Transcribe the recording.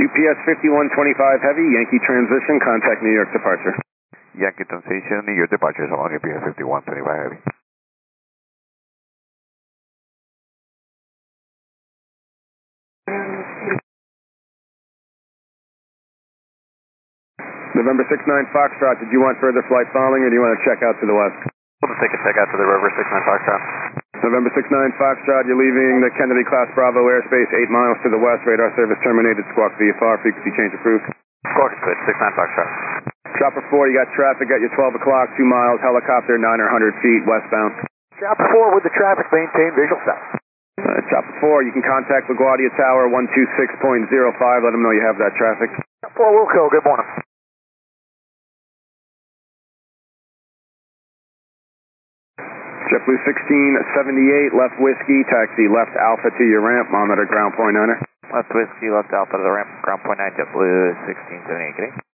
UPS 5125 Heavy, Yankee Transition, contact New York departure. Yankee Transition, New York departure, so long UPS 5125 Heavy. November 69 Foxtrot, did you want further flight following or do you want to check out to the west? We'll just take a check out to the Rover 69 Foxtrot. November 69 Foxtrot, you're leaving the Kennedy Class Bravo airspace 8 miles to the west. Radar service terminated. Squawk VFR, frequency change approved. Squawk is good, 69 Foxtrot. Chopper 4, you got traffic at your 12 o'clock, 2 miles, helicopter 9 or 100 feet westbound. Chopper 4 with the traffic, maintain visual south. Chopper 4, you can contact LaGuardia Tower 126.05, let them know you have that traffic. Chopper 4 will go, good morning. JetBlue 1678, left whiskey, taxi left Alpha to your ramp, monitor ground point 9er. Left whiskey, left Alpha to the ramp, ground point 9, JetBlue 1678, getting.